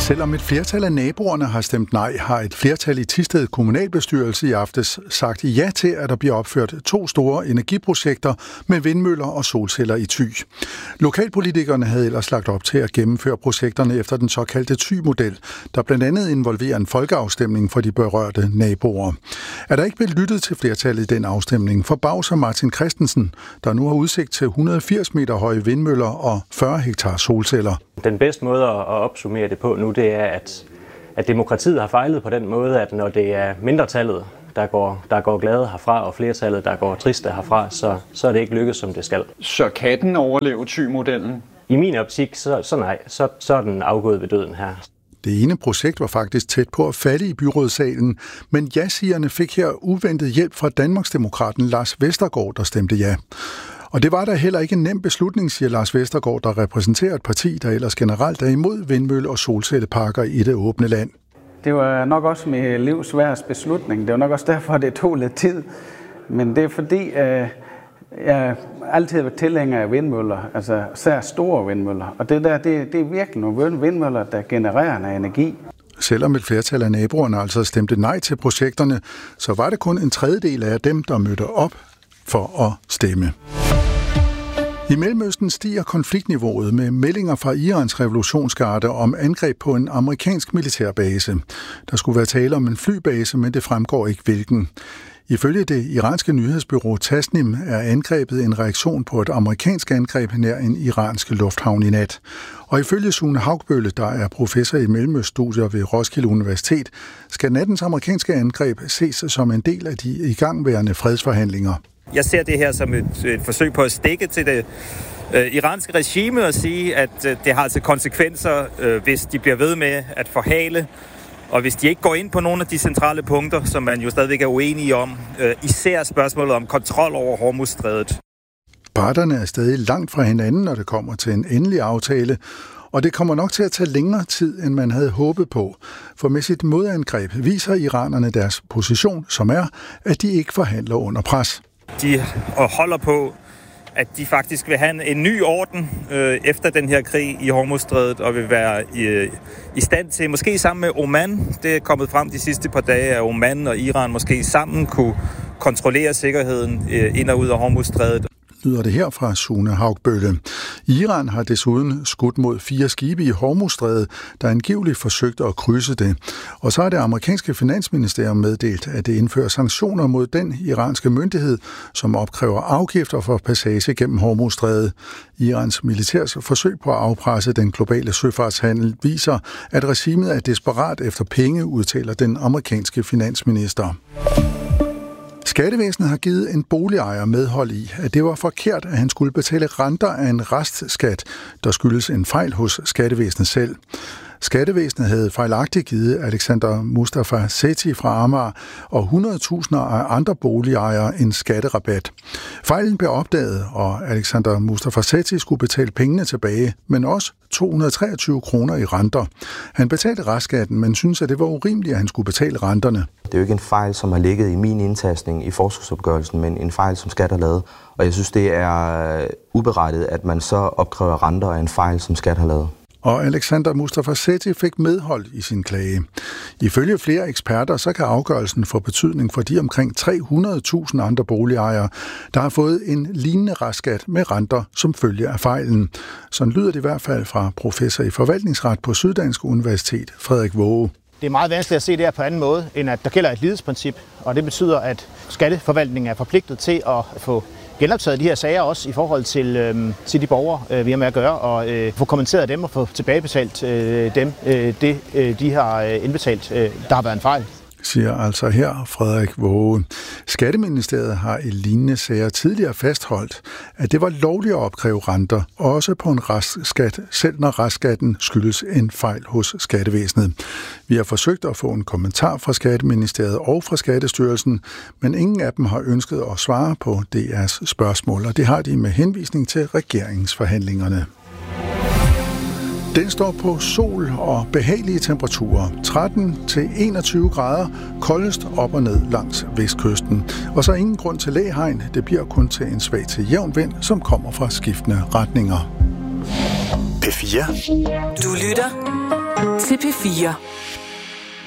Selvom et flertal af naboerne har stemt nej, har et flertal i Thisted kommunalbestyrelse i aftes sagt ja til, at der bliver opført 2 store energiprojekter med vindmøller og solceller i Thy. Lokalpolitikerne havde ellers lagt op til at gennemføre projekterne efter den såkaldte Thy-model, der blandt andet involverer en folkeafstemning for de berørte naboer. Er der ikke blevet lyttet til flertallet i den afstemning, forbavser Martin Christensen, der nu har udsigt til 180 meter høje vindmøller og 40 hektar solceller. Den bedste måde at opsummere det på nu, det er, at demokratiet har fejlet på den måde, at når det er mindretallet, der går glade herfra, og flertallet, der går triste herfra, så er det ikke lykkedes, som det skal. Så kan den overleve Thy-modellen? I min optik, så nej. Så er den afgået ved døden her. Det ene projekt var faktisk tæt på at falde i byrådssalen, men ja-sigerne fik her uventet hjælp fra Danmarksdemokraten Lars Vestergaard, der stemte ja. Og det var da heller ikke en nem beslutning, siger Lars Vestergaard, der repræsenterer et parti, der ellers generelt er imod vindmølle- og solcelleparker i det åbne land. Det var nok også mit livs sværeste beslutning. Det var nok også derfor, det tog lidt tid. Men det er fordi, jeg altid har været tilhænger af vindmøller, altså især store vindmøller. Og det er virkelig nogle vindmøller, der genererer noget energi. Selvom et flertal af naboerne altså stemte nej til projekterne, så var det kun en tredjedel af dem, der mødte op for at stemme. I Mellemøsten stiger konfliktniveauet med meldinger fra Irans revolutionsgarde om angreb på en amerikansk militærbase. Der skulle være tale om en flybase, men det fremgår ikke hvilken. Ifølge det iranske nyhedsbureau Tasnim er angrebet en reaktion på et amerikansk angreb nær en iransk lufthavn i nat. Og ifølge Sune Haugbølle, der er professor i mellemøststudier ved Roskilde Universitet, skal nattens amerikanske angreb ses som en del af de igangværende fredsforhandlinger. Jeg ser det her som et forsøg på at stikke til det iranske regime og sige, at det har altså konsekvenser, hvis de bliver ved med at forhale, og hvis de ikke går ind på nogle af de centrale punkter, som man jo stadigvæk er uenige om, især spørgsmålet om kontrol over Hormuzstrædet. Parterne er stadig langt fra hinanden, når det kommer til en endelig aftale, og det kommer nok til at tage længere tid, end man havde håbet på. For med sit modangreb viser iranerne deres position, som er, at de ikke forhandler under pres. De holder på, at de faktisk vil have en ny orden efter den her krig i Hormuzstrædet, og vil være i stand til, måske sammen med Oman, det er kommet frem de sidste par dage, at Oman og Iran måske sammen kunne kontrollere sikkerheden ind og ud af Hormuzstrædet. Lyder det her fra Sune Haugbølle. Iran har desuden skudt mod 4 skibe i Hormuzstrædet, der angiveligt forsøgte at krydse det. Og så har det amerikanske finansministerium meddelt, at det indfører sanktioner mod den iranske myndighed, som opkræver afgifter for passage gennem Hormuzstrædet. Irans militærs forsøg på at afpresse den globale søfartshandel viser, at regimet er desperat efter penge, udtaler den amerikanske finansminister. Skattevæsenet har givet en boligejer medhold i, at det var forkert, at han skulle betale renter af en restskat, der skyldes en fejl hos skattevæsenet selv. Skattevæsenet havde fejlagtigt givet Alexander Mustafa Sethi fra Amager og 100.000 af andre boligejere en skatterabat. Fejlen blev opdaget, og Alexander Mustafa Sethi skulle betale pengene tilbage, men også 223 kroner i renter. Han betalte restskatten, men synes, at det var urimeligt, at han skulle betale renterne. Det er jo ikke en fejl, som har ligget i min indtastning i forskudsopgørelsen, men en fejl, som skat har lavet. Og jeg synes, det er uberettiget, at man så opkræver renter af en fejl, som skat har lavet. Og Alexander Mustafa Sethi fik medhold i sin klage. Ifølge flere eksperter, så kan afgørelsen få betydning for de omkring 300.000 andre boligejere, der har fået en lignende restskat med renter som følge af fejlen. Sådan lyder det i hvert fald fra professor i forvaltningsret på Syddansk Universitet, Frederik Våge. Det er meget vanskeligt at se det her på anden måde, end at der gælder et lighedsprincip, og det betyder, at skatteforvaltningen er forpligtet til at få genoptaget de her sager også i forhold til de borgere, vi har med at gøre, og få kommenteret dem og få tilbagebetalt de har indbetalt, der har været en fejl. Siger altså her Frederik Våge. Skatteministeriet har i lignende sager tidligere fastholdt, at det var lovligt at opkræve renter, også på en restskat, selv når restskatten skyldes en fejl hos skattevæsenet. Vi har forsøgt at få en kommentar fra Skatteministeriet og fra Skattestyrelsen, men ingen af dem har ønsket at svare på DR's spørgsmål, og det har de med henvisning til regeringsforhandlingerne. Den står på sol og behagelige temperaturer. 13-21 grader, koldest op og ned langs vestkysten. Og så ingen grund til læhegn. Det bliver kun til en svag til jævn vind, som kommer fra skiftende retninger. P4. Du lytter til P4.